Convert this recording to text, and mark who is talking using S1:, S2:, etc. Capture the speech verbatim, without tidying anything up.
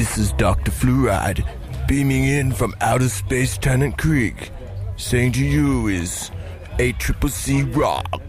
S1: This is Doctor Fluoride, beaming in from outer space Tennant Creek. Saying to you is A Triple C Rock.